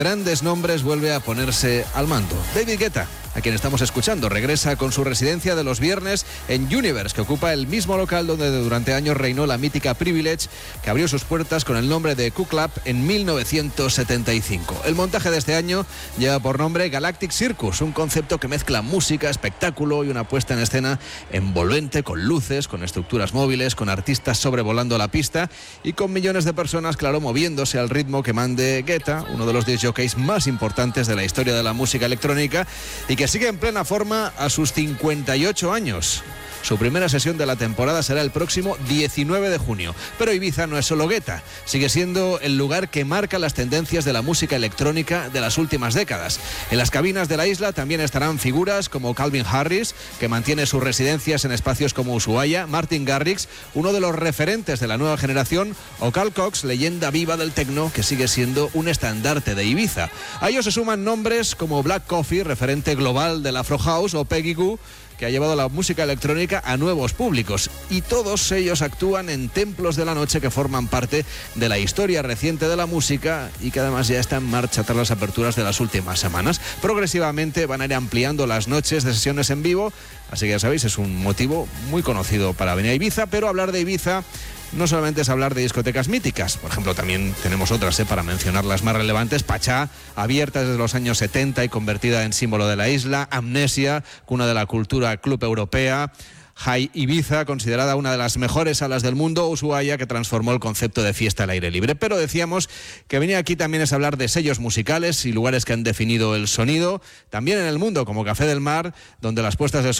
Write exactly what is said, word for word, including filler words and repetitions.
Grandes nombres vuelve a ponerse al mando. David Guetta, a quien estamos escuchando, regresa con su residencia de los viernes en Universe, que ocupa el mismo local donde durante años reinó la mítica Privilege, que abrió sus puertas con el nombre de Q-Club en mil novecientos setenta y cinco. El montaje de este año lleva por nombre Galactic Circus, un concepto que mezcla música, espectáculo y una puesta en escena envolvente, con luces, con estructuras móviles, con artistas sobrevolando la pista y con millones de personas, claro, moviéndose al ritmo que mande Guetta, uno de los disc jockeys más importantes de la historia de la música electrónica y que sigue en plena forma a sus cincuenta y ocho años. Su primera sesión de la temporada será el próximo diecinueve de junio. Pero Ibiza no es solo Guetta, sigue siendo el lugar que marca las tendencias de la música electrónica de las últimas décadas. En las cabinas de la isla también estarán figuras como Calvin Harris, que mantiene sus residencias en espacios como Ushuaia, Martin Garrix, uno de los referentes de la nueva generación, o Carl Cox, leyenda viva del techno, que sigue siendo un estandarte de Ibiza. A ellos se suman nombres como Black Coffee, referente global del Afro House, o Peggy Gou, que ha llevado la música electrónica a nuevos públicos, y todos ellos actúan en templos de la noche que forman parte de la historia reciente de la música y que además ya está en marcha tras las aperturas de las últimas semanas. Progresivamente van a ir ampliando las noches de sesiones en vivo, así que ya sabéis, es un motivo muy conocido para venir a Ibiza, pero hablar de Ibiza no solamente es hablar de discotecas míticas. Por ejemplo, también tenemos otras, ¿eh? para mencionar las más relevantes. Pachá, abierta desde los años setenta y convertida en símbolo de la isla. Amnesia, cuna de la cultura club europea. High Ibiza, considerada una de las mejores salas del mundo. Ushuaia, que transformó el concepto de fiesta al aire libre. Pero decíamos que venir aquí también es hablar de sellos musicales y lugares que han definido el sonido. También en el mundo, como Café del Mar, donde las puestas de